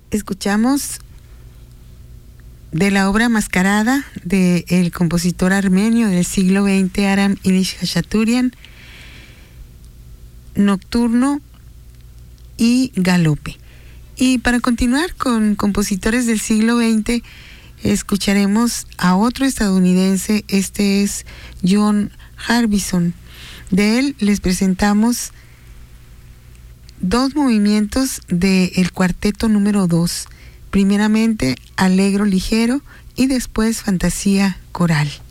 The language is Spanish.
Escuchamos de la obra Mascarada del compositor armenio del siglo XX, Aram Ilish Hachaturian, Nocturno y Galope. Y para continuar con compositores del siglo XX, escucharemos a otro estadounidense. Este es John Harbison. De él les presentamos dos movimientos del cuarteto número 2. Primeramente, Allegro ligero y después Fantasía coral.